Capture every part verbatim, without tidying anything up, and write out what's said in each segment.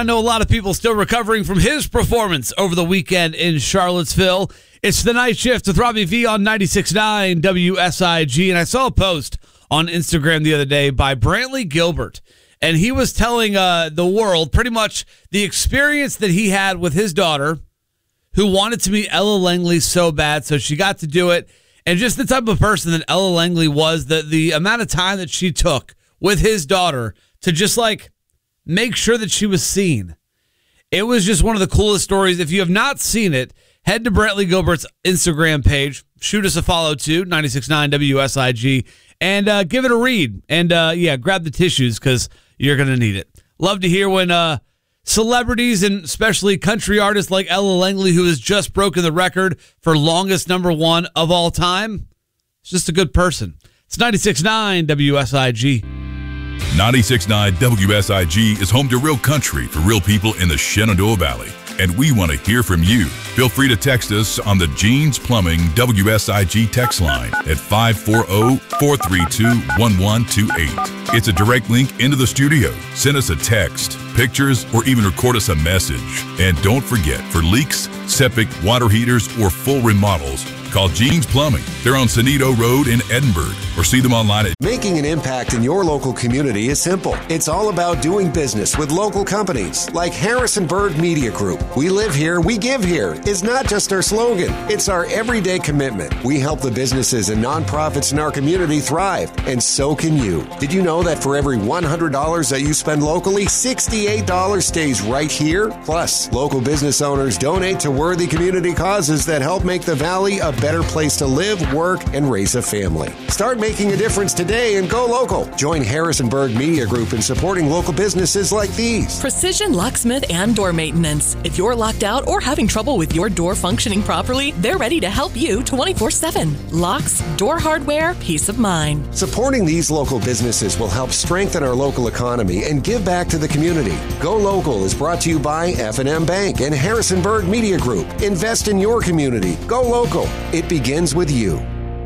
I know a lot of people still recovering from his performance over the weekend in Charlottesville. It's the night shift with Robbie V on ninety-six point nine W S I G. And I saw a post on Instagram the other day by Brantley Gilbert. And he was telling uh, the world pretty much the experience that he had with his daughter, who wanted to meet Ella Langley so bad, so she got to do it. And just the type of person that Ella Langley was, the, the amount of time that she took with his daughter to just like make sure that she was seen. It was just one of the coolest stories. If you have not seen it, head to Brantley Gilbert's Instagram page. Shoot us a follow to ninety-six point nine W S I G and uh, give it a read. And uh, yeah, grab the tissues because you're going to need it. Love to hear when uh, celebrities and especially country artists like Ella Langley, who has just broken the record for longest number one of all time, is just a good person. It's ninety-six point nine W S I G. ninety-six point nine W S I G is home to real country for real people in the Shenandoah Valley. And we want to hear from you. Feel free to text us on the Jeans Plumbing W S I G text line at five four zero, four three two, one one two eight. It's a direct link into the studio. Send us a text, pictures, or even record us a message. And don't forget, for leaks, septic, water heaters, or full remodels, call Jeans Plumbing. They're on Sonito Road in Edinburgh, or see them online at... Making an impact in your local community is simple. It's all about doing business with local companies like Harrisonburg Media Group. We live here, we give here is not just our slogan. It's our everyday commitment. We help the businesses and nonprofits in our community thrive, and so can you. Did you know that for every one hundred dollars that you spend locally, sixty-eight dollars stays right here? Plus, local business owners donate to worthy community causes that help make the Valley a better place to live, work, and raise a family. Start making a difference today and go local. Join Harrisonburg Media Group in supporting local businesses like these. Precision Locksmith and Door Maintenance. If you're locked out or having trouble with your door functioning properly, they're ready to help you twenty-four seven. Locks, door hardware, peace of mind. Supporting these local businesses will help strengthen our local economy and give back to the community. Go Local is brought to you by F and M Bank and Harrisonburg Media Group. Invest in your community. Go local. It begins with you.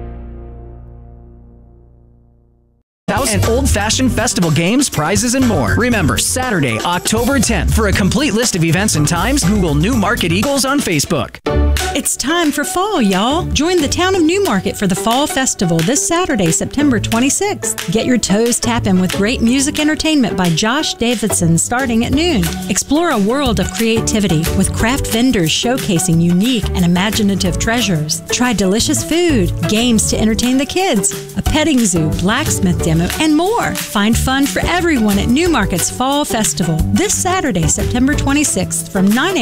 And old-fashioned festival games, prizes, and more. Remember, Saturday, October tenth. For a complete list of events and times, Google Newmarket Eagles on Facebook. It's time for fall, y'all. Join the town of Newmarket for the Fall Festival this Saturday, September twenty-sixth. Get your toes tapping with great music entertainment by Josh Davidson starting at noon. Explore a world of creativity with craft vendors showcasing unique and imaginative treasures. Try delicious food, games to entertain the kids, a petting zoo, blacksmith demo, and more. Find fun for everyone at Newmarket's Fall Festival this Saturday, September twenty-sixth from nine a.m.